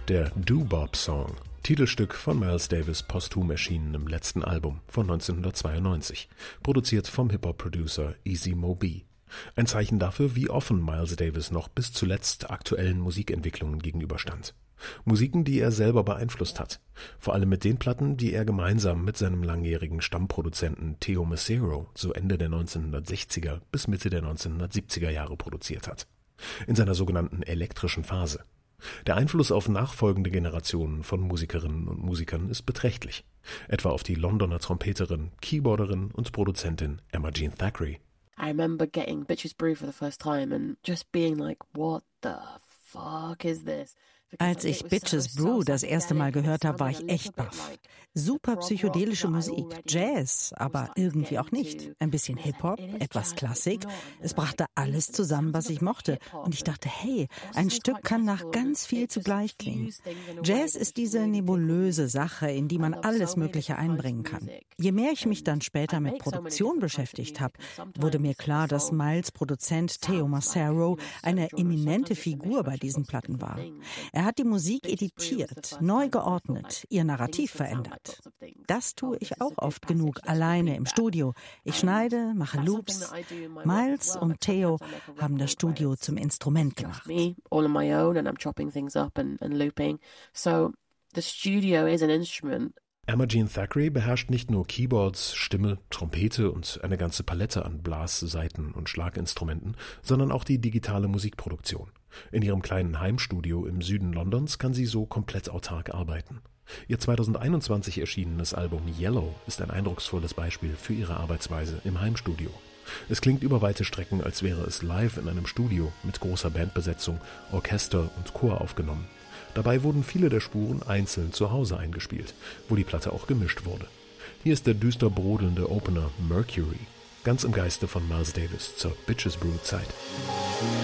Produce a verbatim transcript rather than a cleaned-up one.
Der Doo-Bob-Song, Titelstück von Miles Davis posthum erschienenem letzten Album von neunzehnhundertzweiundneunzig, produziert vom Hip-Hop-Producer Easy Mo Bee. Ein Zeichen dafür, wie offen Miles Davis noch bis zuletzt aktuellen Musikentwicklungen gegenüberstand. Musiken, die er selber beeinflusst hat. Vor allem mit den Platten, die er gemeinsam mit seinem langjährigen Stammproduzenten Theo Macero so Ende der neunzehnhundertsechziger bis Mitte der neunzehnhundertsiebziger Jahre produziert hat. In seiner sogenannten elektrischen Phase. Der Einfluss auf nachfolgende Generationen von Musikerinnen und Musikern ist beträchtlich. Etwa auf die Londoner Trompeterin, Keyboarderin und Produzentin Emma Jean Thackray. I remember getting Bitches Brew for the first time and just being like, what the fuck is this? Als ich Bitches Brew das erste Mal gehört habe, war ich echt baff. Super psychedelische Musik, Jazz, aber irgendwie auch nicht. Ein bisschen Hip-Hop, etwas Klassik. Es brachte alles zusammen, was ich mochte. Und ich dachte, hey, ein Stück kann nach ganz viel zugleich klingen. Jazz ist diese nebulöse Sache, in die man alles Mögliche einbringen kann. Je mehr ich mich dann später mit Produktion beschäftigt habe, wurde mir klar, dass Miles Produzent Theo Macero eine eminente Figur bei diesen Platten war. Er hat die Musik editiert, neu geordnet, ihr Narrativ verändert. Das tue ich auch oft genug alleine im Studio. Ich schneide, mache Loops. Miles und Theo haben das Studio zum Instrument gemacht. Emma Jean Thackray beherrscht nicht nur Keyboards, Stimme, Trompete und eine ganze Palette an Blas-, Saiten- und Schlaginstrumenten, sondern auch die digitale Musikproduktion. In ihrem kleinen Heimstudio im Süden Londons kann sie so komplett autark arbeiten. Ihr zweitausendeinundzwanzig erschienenes Album Yellow ist ein eindrucksvolles Beispiel für ihre Arbeitsweise im Heimstudio. Es klingt über weite Strecken, als wäre es live in einem Studio mit großer Bandbesetzung, Orchester und Chor aufgenommen. Dabei wurden viele der Spuren einzeln zu Hause eingespielt, wo die Platte auch gemischt wurde. Hier ist der düster brodelnde Opener Mercury, ganz im Geiste von Miles Davis zur Bitches Brew Zeit.